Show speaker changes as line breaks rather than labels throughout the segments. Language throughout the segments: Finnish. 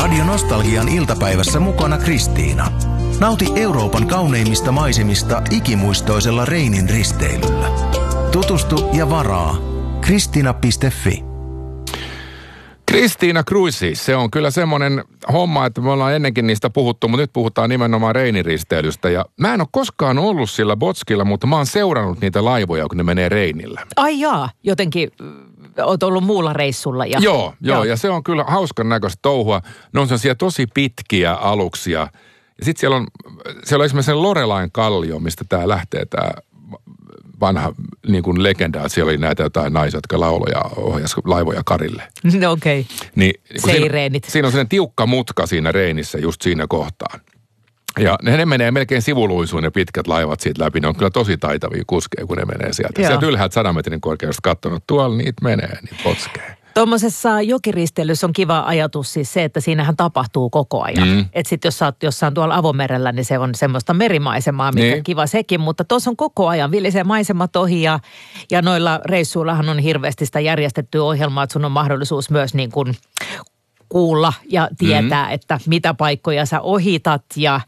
Radio Nostalgian iltapäivässä mukana Kristiina. Nauti Euroopan kauneimmista maisemista ikimuistoisella Reinin risteilyllä. Tutustu ja varaa Kristiina.fi.
Kristiina Cruises, se on kyllä semmoinen homma, että me ollaan ennenkin niistä puhuttu, mutta nyt puhutaan nimenomaan Reinin risteilystä. Ja mä en ole koskaan ollut sillä Botskilla, mutta mä oon seurannut niitä laivoja, kun ne menee Reinillä.
Ai jaa, jotenkin oot ollut muulla reissulla. Ja...
Joo, ja se on kyllä hauskan näköistä touhua. Ne on sellaisia tosi pitkiä aluksia. Ja sitten siellä on esimerkiksi Lorelain kallio, mistä tää lähtee tää vanha niin kuin legenda, että siellä oli näitä jotain naisia, jotka lauloja ohjasi laivoja karille.
No okei.
Niin, siinä on sellainen tiukka mutka siinä Reinissä just siinä kohtaan. Ja ne menee melkein sivuluisuun ne pitkät laivat siitä läpi. Ne on kyllä tosi taitavia kuskeja, kun ne menee sieltä. Sieltä ylhäältä 100 metrin korkeudesta katsonut, tuolla niitä menee, niitä potskeja.
Tuommoisessa jokiristeilyssä on kiva ajatus siis se, että siinähän tapahtuu koko ajan. Että sitten jos sä oot jossain tuolla avomerellä, niin se on semmoista merimaisemaa, mikä niin. Kiva sekin. Mutta tuossa on koko ajan villisee maisemat ohi ja noilla reissuillahan on hirveästi sitä järjestettyä ohjelmaa, että sun on mahdollisuus myös niin kuin kuulla ja tietää, että mitä paikkoja sä ohitat. Ja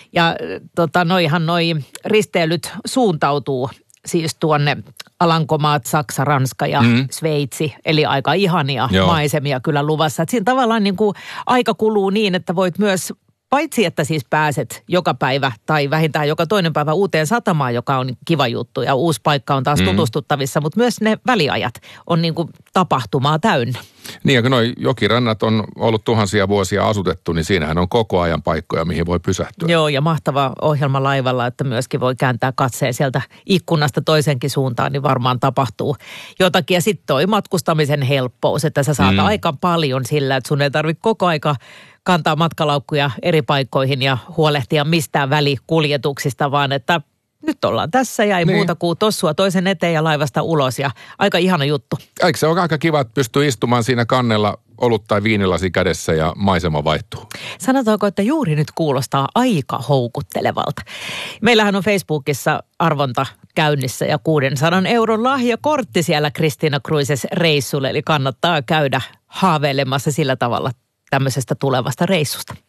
noi risteilyt suuntautuu siis tuonne Alankomaat, Saksa, Ranska ja Sveitsi. Eli aika ihania maisemia kyllä luvassa. Et siinä tavallaan niin kuin aika kuluu niin, että voit myös, paitsi että siis pääset joka päivä tai vähintään joka toinen päivä uuteen satamaan, joka on kiva juttu ja uusi paikka on taas tutustuttavissa, mutta myös ne väliajat on niin kuin tapahtumaa täynnä.
Niin ja kun noi jokirannat on ollut tuhansia vuosia asutettu, niin siinähän on koko ajan paikkoja, mihin voi pysähtyä.
Joo, ja mahtava ohjelma laivalla, että myöskin voi kääntää katseen sieltä ikkunasta toisenkin suuntaan, niin varmaan tapahtuu jotakin. Ja sitten toi matkustamisen helppous, että sä saat aika paljon sillä, että sun ei tarvitse koko aika kantaa matkalaukkuja eri paikkoihin ja huolehtia mistään välikuljetuksista, vaan että nyt ollaan tässä ja ei muuta kuin tossua toisen eteen ja laivasta ulos ja aika ihana juttu.
Eikö se ole aika kiva, että pystyy istumaan siinä kannella olut tai viinilasi kädessä ja maisema vaihtuu?
Sanotaanko, että juuri nyt kuulostaa aika houkuttelevalta. Meillähän on Facebookissa arvonta käynnissä ja 600 € lahjakortti siellä Kristiina Cruises reissulle, eli kannattaa käydä haaveilemassa sillä tavalla tämmöisestä tulevasta reissusta.